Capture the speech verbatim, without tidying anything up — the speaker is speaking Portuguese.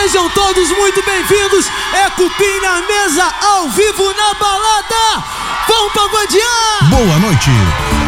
Sejam todos muito bem-vindos. É Cupim na mesa, ao vivo na balada. Vamos pagodear! Boa noite.